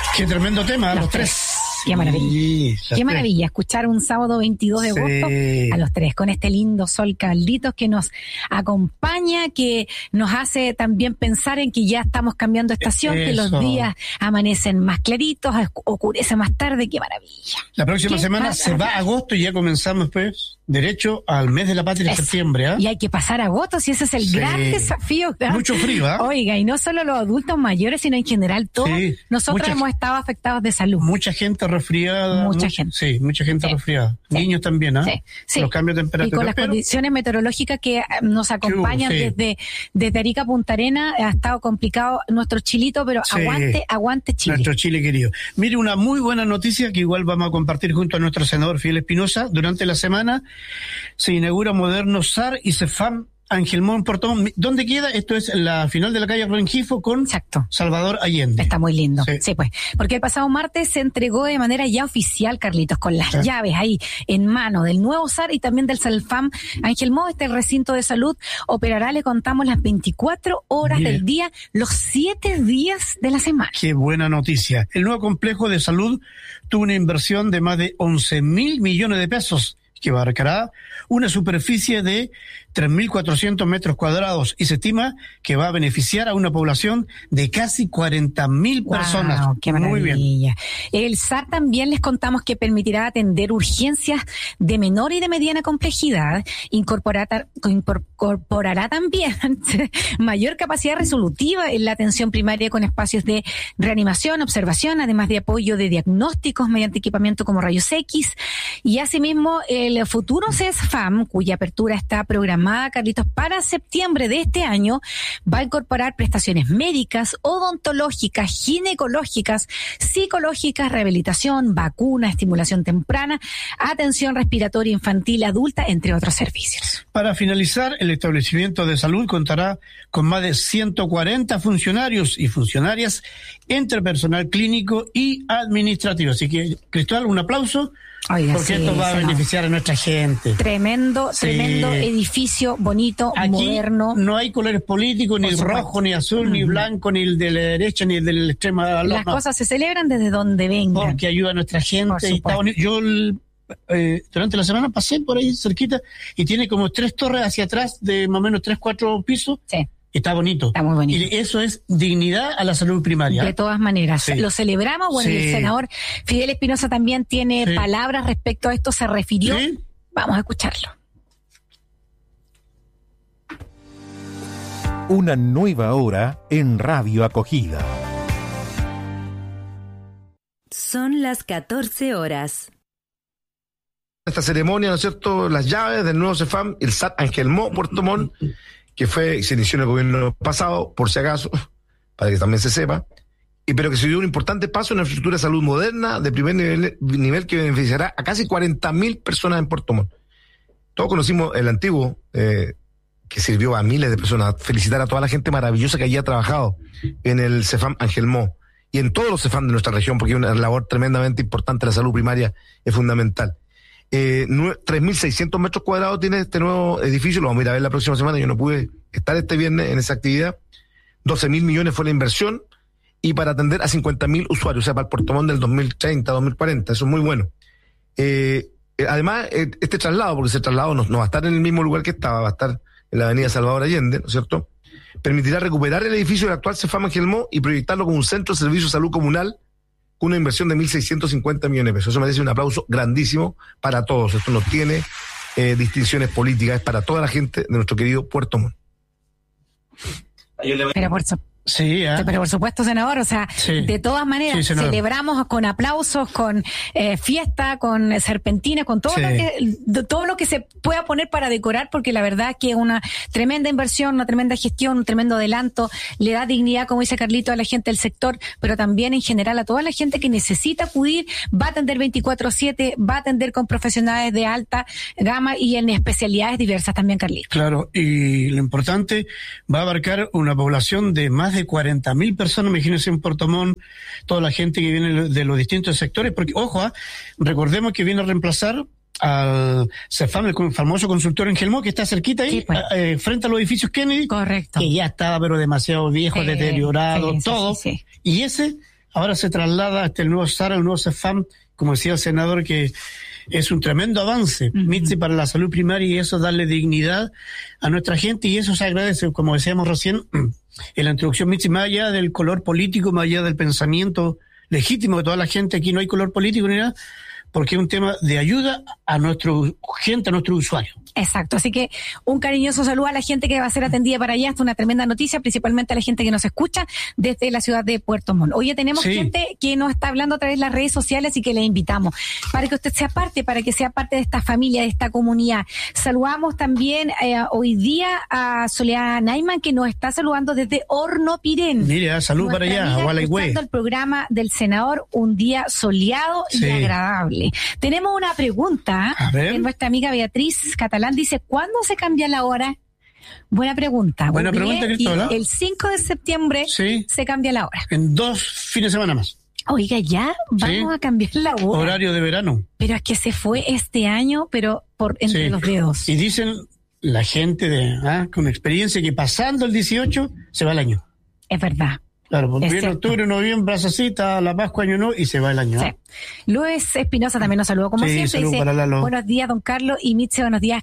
Qué tremendo tema, los tres. Qué maravilla. Sí, qué maravilla escuchar un sábado 22 de agosto a los tres con este lindo sol, Carlitos, que nos acompaña, que nos hace también pensar en que ya estamos cambiando estación, que los días amanecen más claritos, oscurece más tarde. Qué maravilla. La próxima semana se va agosto y ya comenzamos pues derecho al mes de la patria de septiembre. Y hay que pasar agosto, si ese es el gran desafío. Mucho frío, ¿eh? Oiga, y no solo los adultos mayores, sino en general todos nosotros hemos estado afectados de salud. Mucha gente resfriada. Mucha gente. Sí, mucha gente resfriada. Niños también, ¿ah? Sí. Los cambios de temperatura. Y con las condiciones meteorológicas que nos acompañan desde Arica a Punta Arenas, ha estado complicado nuestro Chilito, pero aguante Chile. Nuestro Chile querido. Mire, una muy buena noticia que igual vamos a compartir junto a nuestro senador Fidel Espinosa. Durante la semana se inaugura moderno SAR y CEFAM Ángel Mo en Puerto Montt. ¿Dónde queda? Esto es la final de la calle Rengifo con Salvador Allende. Está muy lindo. Sí, pues. Porque el pasado martes se entregó de manera ya oficial, Carlitos, con las llaves ahí en mano del nuevo SAR y también del CEFAM Ángel Mo. Este recinto de salud operará, le contamos, las 24 horas del día, los 7 días de la semana. Qué buena noticia. El nuevo complejo de salud tuvo una inversión de más de 11.000 millones de pesos, que abarcará una superficie de 3.400 metros cuadrados y se estima que va a beneficiar a una población de casi 40.000 personas. ¡Qué maravilla! Muy bien. El SAR también les contamos que permitirá atender urgencias de menor y de mediana complejidad, incorporará también mayor capacidad resolutiva en la atención primaria con espacios de reanimación, observación, además de apoyo de diagnósticos mediante equipamiento como rayos X, y asimismo el futuro CEFAM, cuya apertura está programada, Carlitos, para septiembre de este año, va a incorporar prestaciones médicas, odontológicas, ginecológicas, psicológicas, rehabilitación, vacuna, estimulación temprana, atención respiratoria infantil, adulta, entre otros servicios. Para finalizar, el establecimiento de salud contará con más de 140 funcionarios y funcionarias entre personal clínico y administrativo. Así que, Cristóbal, un aplauso. Oiga, porque esto va a beneficiar a nuestra gente. Tremendo edificio, bonito, aquí moderno. No hay colores políticos, ni rojo, ni azul, ni blanco, ni el de la derecha, ni el de la extrema. Las cosas se celebran desde donde vengan. Porque ayuda a nuestra gente. Y está bonito. Yo durante la semana pasé por ahí cerquita y tiene como 3 torres hacia atrás de más o menos 3-4 pisos. Sí. Está bonito. Está muy bonito. Y eso es dignidad a la salud primaria. De todas maneras. Lo celebramos. Bueno, y el senador Fidel Espinosa también tiene palabras respecto a esto. Se refirió. Vamos a escucharlo. Una nueva hora en Radio Acogida. Son las 14 horas. Esta ceremonia, ¿no es cierto?, las llaves del nuevo CEFAM, el SAR Ángel Mo, Puerto Montt, que se inició en el gobierno pasado, por si acaso, para que también se sepa, pero que se dio un importante paso en una infraestructura de salud moderna de primer nivel que beneficiará a casi 40.000 personas en Puerto Montt. Todos conocimos el antiguo, que sirvió a miles de personas. Felicitar a toda la gente maravillosa que allí ha trabajado en el CEFAM Ángel Mo y en todos los CEFAM de nuestra región, porque es una labor tremendamente importante. La salud primaria es fundamental. 3.600 metros cuadrados tiene este nuevo edificio, lo vamos a ir a ver la próxima semana. Yo no pude estar este viernes en esa actividad. 12.000 millones fue la inversión y para atender a 50.000 usuarios, o sea, para el Puerto Montt del 2030, 2040, eso es muy bueno. Además, este traslado, porque ese traslado no va a estar en el mismo lugar que estaba, va a estar en la avenida Salvador Allende, ¿no es cierto?, permitirá recuperar el edificio del actual CEFAM Ángel Mo y proyectarlo como un centro de servicio de salud comunal con una inversión de 1.650 millones de pesos. Eso merece un aplauso grandísimo para todos. Esto no tiene distinciones políticas, es para toda la gente de nuestro querido Puerto Montt. Pero por supuesto, senador, o sea, de todas maneras, celebramos con aplausos, con fiesta, con serpentina, con todo lo que se pueda poner para decorar, porque la verdad es que es una tremenda inversión, una tremenda gestión, un tremendo adelanto, le da dignidad, como dice Carlito, a la gente del sector, pero también en general a toda la gente que necesita acudir, va a atender 24/7, va a atender con profesionales de alta gama y en especialidades diversas también, Carlito. Claro, y lo importante, va a abarcar una población de más de 40.000 personas, imagínense en Puerto Montt, toda la gente que viene de los distintos sectores, porque, ojo, recordemos que viene a reemplazar al CEFAM, el famoso consultorio Ángel Mo, que está cerquita ahí, frente a los edificios Kennedy. Correcto. Que ya estaba, pero demasiado viejo, deteriorado, todo. Y ese ahora se traslada hasta el nuevo SAR, el nuevo CEFAM, como decía el senador, que es un tremendo avance, Mitzi, para la salud primaria, y eso darle dignidad a nuestra gente, y eso se agradece, como decíamos recién, en la introducción, Mitzi, más allá del color político, más allá del pensamiento legítimo de toda la gente, aquí no hay color político ni nada, porque es un tema de ayuda a nuestra gente, a nuestros usuarios. Exacto, así que un cariñoso saludo a la gente que va a ser atendida para allá. Esta es una tremenda noticia, principalmente a la gente que nos escucha desde la ciudad de Puerto Montt. Oye, tenemos gente que nos está hablando a través de las redes sociales y que le invitamos para que usted sea parte, para que sea parte de esta familia, de esta comunidad. Saludamos también hoy día a Soledad Naiman, que nos está saludando desde Hornopirén. Mira, salud para allá, a Gualeguay. Escuchando el programa del senador, un día soleado y agradable. Tenemos una pregunta de nuestra amiga Beatriz Catalán. Dice, ¿cuándo se cambia la hora? Buena pregunta. Buena pregunta, Cristóbal. El 5 de septiembre se cambia la hora. En 2 fines de semana más. Oiga, ya vamos a cambiar la hora. Horario de verano. Pero es que se fue este año, pero por entre los dedos. Y dicen la gente con experiencia que pasando el 18 se va el año. Es verdad. Claro, porque viene octubre, noviembre, Brasacita, la Pascua, Año Nuevo, y se va el año. Sí. Luis Espinosa también nos saludó como siempre. Dice, para Lalo. Buenos días, don Carlos, y Mitzi, buenos días,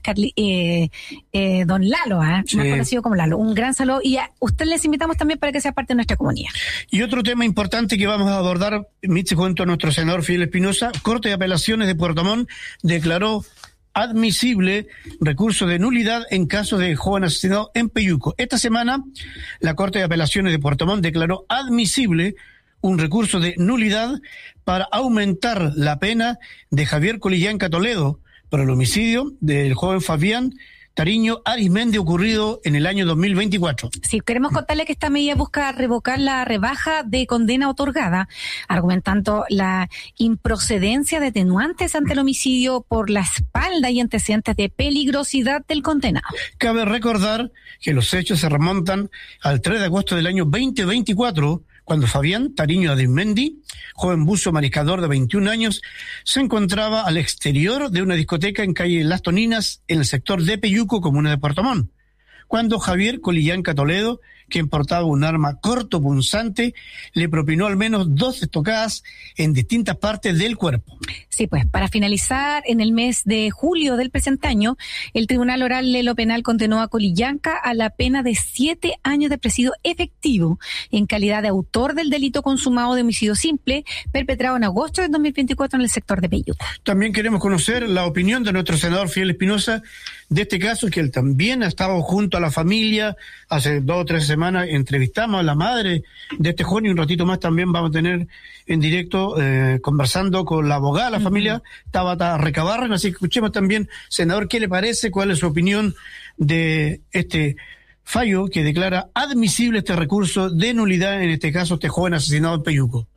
don Lalo, más conocido como Lalo. Un gran saludo, y a usted les invitamos también para que sea parte de nuestra comunidad. Y otro tema importante que vamos a abordar, Mitzi, junto a nuestro senador Fidel Espinosa, Corte de Apelaciones de Puerto Montt declaró admisible recurso de nulidad en caso de joven asesinado en Peyuco. Esta semana, la Corte de Apelaciones de Puerto Montt declaró admisible un recurso de nulidad para aumentar la pena de Javier Colillanca Toledo por el homicidio del joven Fabián Tariño Arismendi ocurrido en el año 2024. Sí, queremos contarle que esta medida busca revocar la rebaja de condena otorgada, argumentando la improcedencia de atenuantes ante el homicidio por la espalda y antecedentes de peligrosidad del condenado. Cabe recordar que los hechos se remontan al 3 de agosto del año 2024, cuando Fabián Tariño Arismendi, joven buzo mariscador de 21 años, se encontraba al exterior de una discoteca en calle Las Toninas, en el sector de Peyuco, comuna de Puerto Montt, cuando Javier Colillanca Toledo, quien portaba un arma cortopunzante, le propinó al menos 2 estocadas en distintas partes del cuerpo. Sí, pues, para finalizar, en el mes de julio del presente año, el Tribunal Oral de lo Penal condenó a Colillanca a la pena de 7 años de presidio efectivo en calidad de autor del delito consumado de homicidio simple perpetrado en agosto de 2024 en el sector de Peyuco. También queremos conocer la opinión de nuestro senador Fidel Espinosa de este caso, que él también ha estado junto a la familia. Hace 2 o 3 semanas entrevistamos a la madre de este joven, y un ratito más también vamos a tener en directo conversando con la abogada de la familia, Tabata Recabarren. Así que escuchemos también, senador, qué le parece, cuál es su opinión de este fallo que declara admisible este recurso de nulidad, en este caso, este joven asesinado en Peyuco.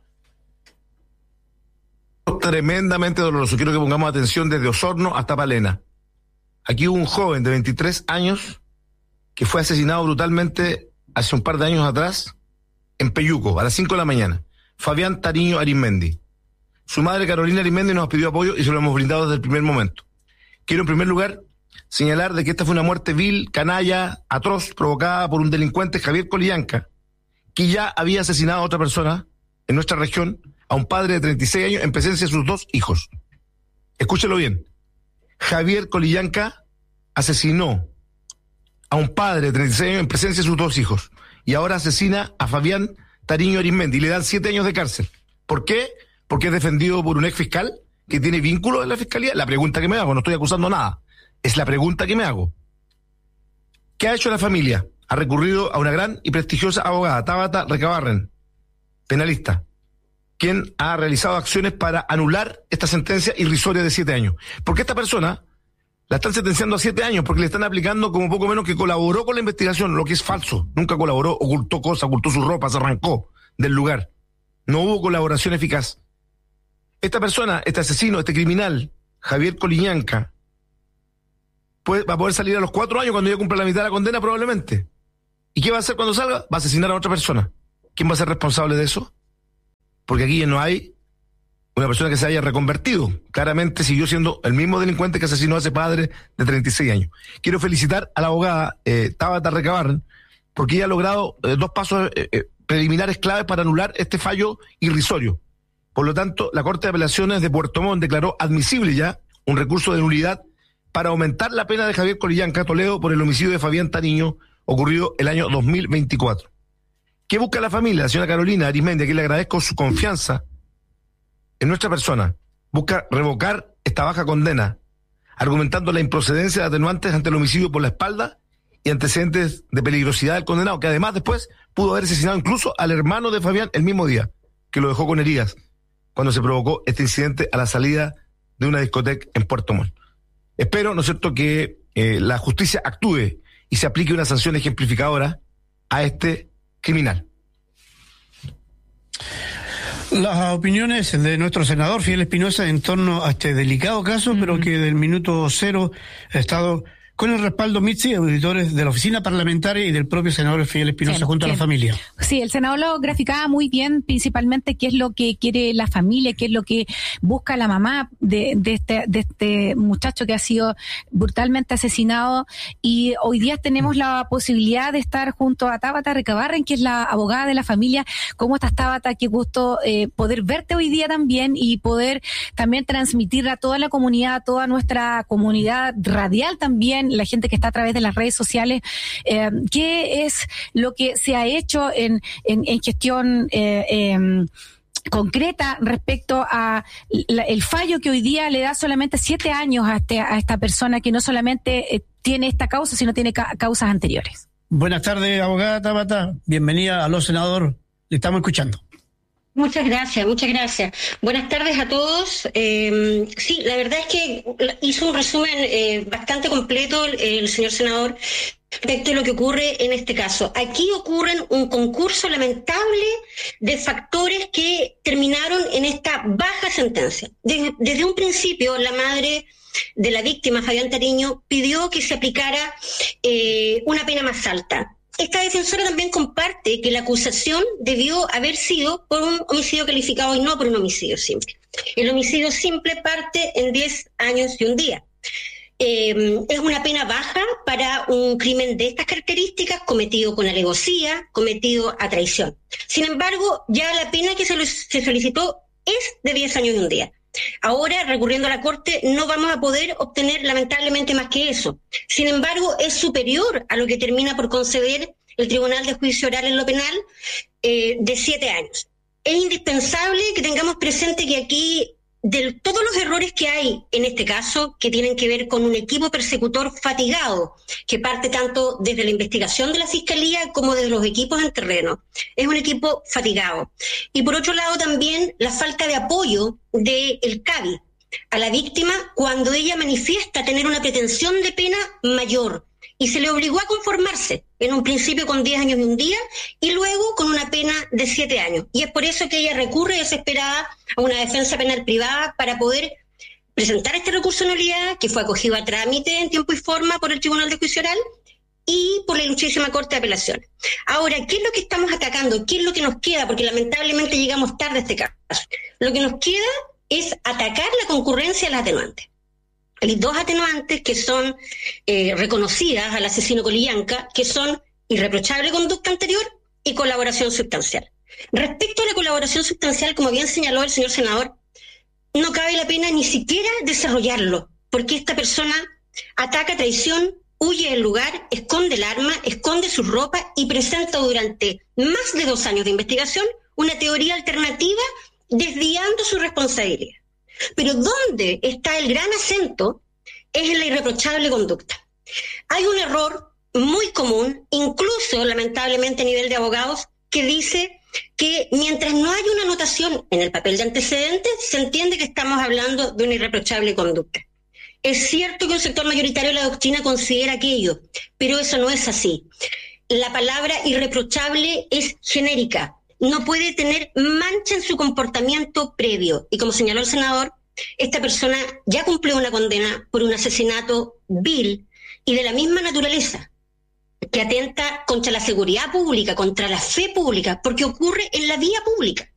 Tremendamente doloroso. Quiero que pongamos atención desde Osorno hasta Palena. Aquí hubo un joven de 23 años que fue asesinado brutalmente hace un par de años atrás en Peyuco, a las 5 de la mañana. Fabián Tariño Arismendi. Su madre, Carolina Arismendi, nos pidió apoyo y se lo hemos brindado desde el primer momento. Quiero en primer lugar señalar de que esta fue una muerte vil, canalla, atroz, provocada por un delincuente, Javier Colillanca, que ya había asesinado a otra persona en nuestra región, a un padre de 36 años, en presencia de sus 2 hijos. Escúchelo bien. Javier Colillanca asesinó a un padre de 36 años en presencia de sus 2 hijos. Y ahora asesina a Fabián Tariño Arismendi y le dan 7 años de cárcel. ¿Por qué? Porque es defendido por un ex fiscal que tiene vínculo en la fiscalía. La pregunta que me hago, no estoy acusando nada, es la pregunta que me hago. ¿Qué ha hecho la familia? Ha recurrido a una gran y prestigiosa abogada, Tabata Recabarren, penalista, quien ha realizado acciones para anular esta sentencia irrisoria de 7 años. Porque esta persona la están sentenciando a 7 años porque le están aplicando como poco menos que colaboró con la investigación, lo que es falso. Nunca colaboró, ocultó cosas, ocultó su ropa, se arrancó del lugar. No hubo colaboración eficaz. Esta persona, este asesino, este criminal, Javier Colillanca, va a poder salir a los 4 años cuando ya cumpla la mitad de la condena probablemente. ¿Y qué va a hacer cuando salga? Va a asesinar a otra persona. ¿Quién va a ser responsable de eso? Porque aquí no hay una persona que se haya reconvertido. Claramente siguió siendo el mismo delincuente que asesinó a ese padre de 36 años. Quiero felicitar a la abogada Tabata Recabarren porque ella ha logrado 2 pasos preliminares claves para anular este fallo irrisorio. Por lo tanto, la Corte de Apelaciones de Puerto Montt declaró admisible ya un recurso de nulidad para aumentar la pena de Javier Colillanca Toledo por el homicidio de Fabián Tariño ocurrido el año 2024. ¿Qué busca la familia? La señora Carolina Arismendi, a quien le agradezco su confianza en nuestra persona. Busca revocar esta baja condena, argumentando la improcedencia de atenuantes ante el homicidio por la espalda y antecedentes de peligrosidad del condenado, que además después pudo haber asesinado incluso al hermano de Fabián el mismo día, que lo dejó con heridas cuando se provocó este incidente a la salida de una discoteca en Puerto Montt. Espero, ¿no es cierto?, que la justicia actúe y se aplique una sanción ejemplificadora a este criminal. Las opiniones de nuestro senador Fidel Espinosa en torno a este delicado caso, pero que del minuto cero ha estado con el respaldo Mitzi, auditores de la oficina parlamentaria y del propio senador Fidel Espinosa junto a la familia. Sí, el senador lo graficaba muy bien, principalmente qué es lo que quiere la familia, qué es lo que busca la mamá de este muchacho que ha sido brutalmente asesinado, y hoy día tenemos la posibilidad de estar junto a Tabata Recabarren, que es la abogada de la familia. ¿Cómo estás, Tabata? Qué gusto poder verte hoy día también y poder también transmitir a toda la comunidad, a toda nuestra comunidad radial también, la gente que está a través de las redes sociales, qué es lo que se ha hecho en gestión concreta respecto a el fallo que hoy día le da solamente 7 años a esta persona que no solamente tiene esta causa, sino tiene causas anteriores. Buenas tardes, abogada Tabata. Bienvenida a Los Senador. Le estamos escuchando. Muchas gracias, muchas gracias. Buenas tardes a todos. Sí, la verdad es que hizo un resumen bastante completo el señor senador respecto a lo que ocurre en este caso. Aquí ocurren un concurso lamentable de factores que terminaron en esta baja sentencia. Desde un principio, la madre de la víctima, Fabián Tariño, pidió que se aplicara una pena más alta. Esta defensora también comparte que la acusación debió haber sido por un homicidio calificado y no por un homicidio simple. El homicidio simple parte en 10 años y un día. Es una pena baja para un crimen de estas características cometido con alevosía, cometido a traición. Sin embargo, ya la pena que se solicitó es de 10 años y un día. Ahora, recurriendo a la Corte, no vamos a poder obtener lamentablemente más que eso. Sin embargo, es superior a lo que termina por conceder el Tribunal de Juicio Oral en lo Penal de 7 años. Es indispensable que tengamos presente que aquí, de todos los errores que hay en este caso, que tienen que ver con un equipo persecutor fatigado, que parte tanto desde la investigación de la Fiscalía como desde los equipos en terreno, es un equipo fatigado. Y por otro lado también la falta de apoyo del CABI a la víctima cuando ella manifiesta tener una pretensión de pena mayor, y se le obligó a conformarse, en un principio con 10 años y un día, y luego con una pena de 7 años. Y es por eso que ella recurre desesperada a una defensa penal privada para poder presentar este recurso de nulidad, que fue acogido a trámite en tiempo y forma por el Tribunal de Juicio Oral y por la Ilustrísima Corte de Apelaciones. Ahora, ¿qué es lo que estamos atacando? ¿Qué es lo que nos queda? Porque lamentablemente llegamos tarde a este caso. Lo que nos queda es atacar la concurrencia de las atenuantes. Hay 2 atenuantes que son reconocidas al asesino Colillanca, que son irreprochable conducta anterior y colaboración sustancial. Respecto a la colaboración sustancial, como bien señaló el señor senador, no cabe la pena ni siquiera desarrollarlo, porque esta persona ataca traición, huye del lugar, esconde el arma, esconde su ropa y presenta durante más de 2 años de investigación una teoría alternativa desviando su responsabilidad. Pero ¿dónde está el gran acento? Es en la irreprochable conducta. Hay un error muy común, incluso lamentablemente a nivel de abogados, que dice que mientras no haya una anotación en el papel de antecedentes, se entiende que estamos hablando de una irreprochable conducta. Es cierto que un sector mayoritario de la doctrina considera aquello, pero eso no es así. La palabra irreprochable es genérica. No puede tener mancha en su comportamiento previo. Y como señaló el senador, esta persona ya cumplió una condena por un asesinato vil y de la misma naturaleza, que atenta contra la seguridad pública, contra la fe pública, porque ocurre en la vía pública.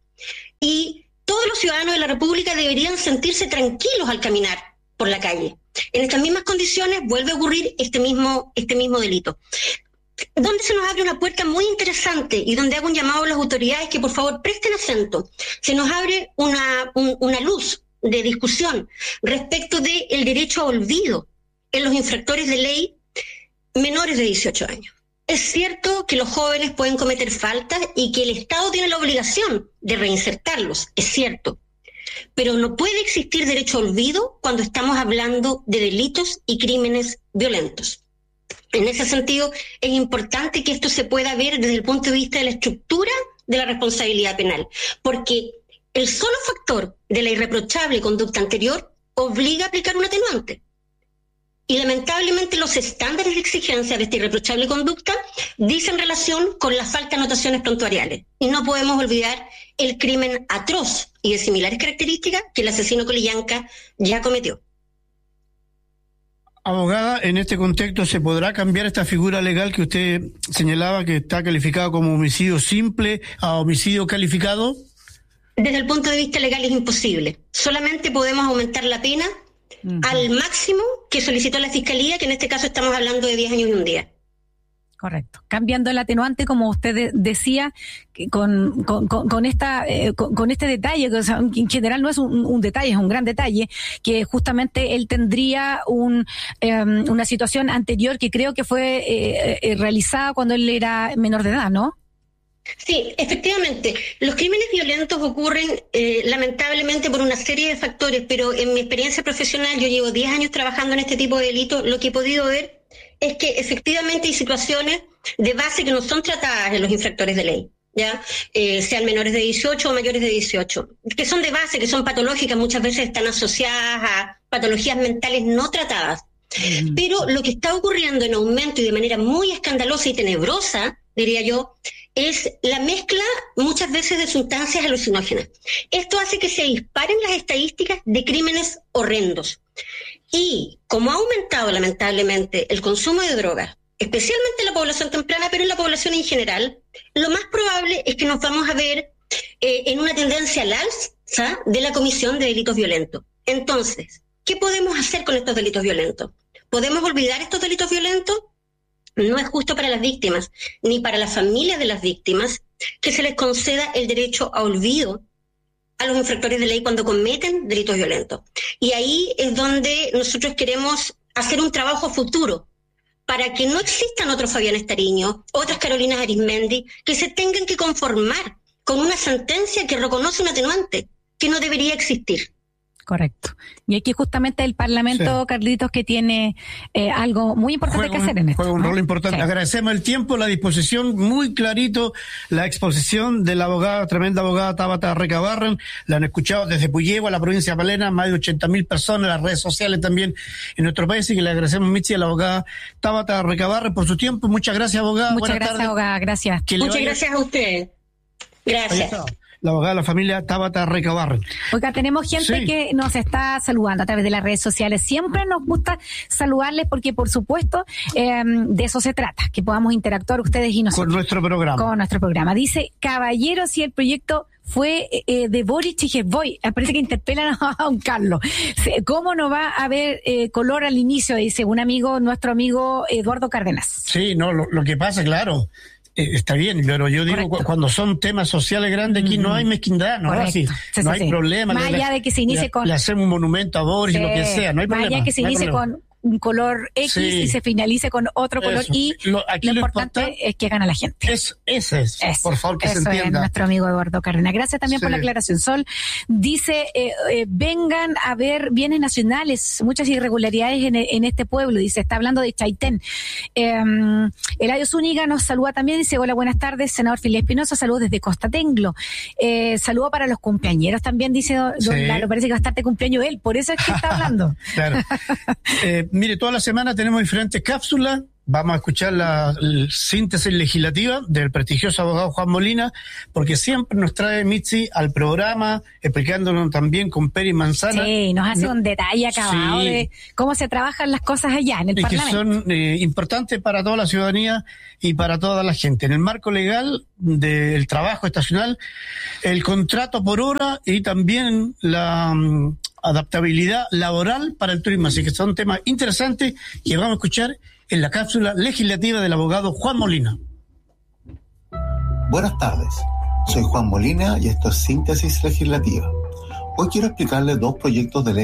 Y todos los ciudadanos de la República deberían sentirse tranquilos al caminar por la calle. En estas mismas condiciones vuelve a ocurrir este mismo delito. donde se nos abre una puerta muy interesante y donde hago un llamado a las autoridades que por favor presten acento. Se nos abre una luz de discusión respecto del derecho a olvido en los infractores de ley menores de 18 años. Es cierto que los jóvenes pueden cometer faltas y que el Estado tiene la obligación de reinsertarlos, es cierto, pero no puede existir derecho a olvido cuando estamos hablando de delitos y crímenes violentos. En ese sentido, es importante que esto se pueda ver desde el punto de vista de la estructura de la responsabilidad penal, porque el solo factor de la irreprochable conducta anterior obliga a aplicar un atenuante. Y lamentablemente los estándares de exigencia de esta irreprochable conducta dicen relación con la falta de anotaciones prontuariales. Y no podemos olvidar el crimen atroz y de similares características que el asesino Colillanca ya cometió. Abogada, en este contexto, ¿se podrá cambiar esta figura legal que usted señalaba que está calificado como homicidio simple a homicidio calificado? Desde el punto de vista legal es imposible. Solamente podemos aumentar la pena al máximo que solicitó la Fiscalía, que en este caso estamos hablando de 10 años y un día. Correcto. Cambiando el atenuante, como usted decía, que con este detalle, que en general no es un detalle, es un gran detalle, que justamente él tendría una situación anterior que creo que fue realizada cuando él era menor de edad, ¿no? Sí, efectivamente. Los crímenes violentos ocurren lamentablemente por una serie de factores, pero en mi experiencia profesional, yo llevo 10 años trabajando en este tipo de delitos, lo que he podido ver es que efectivamente hay situaciones de base que no son tratadas en los infractores de ley, ¿ya? Sean menores de 18 o mayores de 18, que son de base, que son patológicas, muchas veces están asociadas a patologías mentales no tratadas. Pero lo que está ocurriendo en aumento y de manera muy escandalosa y tenebrosa, diría yo, es la mezcla muchas veces de sustancias alucinógenas. Esto hace que se disparen las estadísticas de crímenes horrendos. Y como ha aumentado lamentablemente el consumo de drogas, especialmente en la población temprana, pero en la población en general, lo más probable es que nos vamos a ver en una tendencia al alza de la comisión de delitos violentos. Entonces, ¿qué podemos hacer con estos delitos violentos? ¿Podemos olvidar estos delitos violentos? No es justo para las víctimas, ni para las familias de las víctimas, que se les conceda el derecho a olvido a los infractores de ley cuando cometen delitos violentos. Y ahí es donde nosotros queremos hacer un trabajo futuro para que no existan otros Fabián Estariño, otras Carolinas Arizmendi, que se tengan que conformar con una sentencia que reconoce un atenuante que no debería existir. Correcto. Y aquí justamente el Parlamento, sí, Carlitos, que tiene algo muy importante que hacer en esto. Juega un rol importante. Sí. Agradecemos el tiempo, la disposición, muy clarito, la exposición de la abogada, tremenda abogada Tabata Recabarren. La han escuchado desde Puyehua, la provincia de Palena, más de 80.000 personas, las redes sociales también en nuestro país, y que le agradecemos, Mitzi, a la abogada Tabata Recabarren por su tiempo. Muchas gracias, abogada. Muchas gracias, tardes, abogada. Gracias. Muchas gracias a usted. Gracias. La abogada de la familia Tabata Recabarren. Oiga, tenemos gente que nos está saludando a través de las redes sociales. Siempre nos gusta saludarles porque, por supuesto, de eso se trata, que podamos interactuar ustedes y nosotros. Con nuestro programa. Con nuestro programa. Dice, caballeros, si el proyecto fue de Boric y Jevboy, parece que interpelan a un Carlos. ¿Cómo no va a haber color al inicio? Dice un amigo, nuestro amigo Eduardo Cárdenas. Sí, no, lo que pasa, claro. Está bien, pero yo digo, cuando son temas sociales grandes, aquí no hay mezquindad, no, así, no hay problema. Más allá de que se inicie con... Le hacemos un monumento a Boris, lo que sea, no hay problema. Más allá de que se inicie con un color X y se finalice con otro color Y, lo importante es que gana la gente. Ese es, por favor, que se entienda. Es nuestro amigo Eduardo Cárdenas. Gracias también por la aclaración. Sol dice, vengan a ver bienes nacionales, muchas irregularidades en este pueblo, dice, está hablando de Chaitén. Eladio Zúñiga nos saluda también, dice, hola, buenas tardes, senador Filipe Espinosa, saludos desde Costa Tenglo. Saludo para los cumpleañeros también, dice don Lalo, parece que va a estar de cumpleaños él, por eso es que está hablando. Claro. Mire, toda la semana tenemos diferentes cápsulas. Vamos a escuchar la síntesis legislativa del prestigioso abogado Juan Molina, porque siempre nos trae Mitzi al programa, explicándonos también con pera y manzana. Sí, nos hace un detalle acabado de cómo se trabajan las cosas allá en el Parlamento. Que son importantes para toda la ciudadanía y para toda la gente. En el marco legal del trabajo estacional, el contrato por hora y también la adaptabilidad laboral para el turismo. Así que son temas interesantes que vamos a escuchar en la cápsula legislativa del abogado Juan Molina. Buenas tardes, soy Juan Molina y esto es Síntesis Legislativa. Hoy quiero explicarles dos proyectos de ley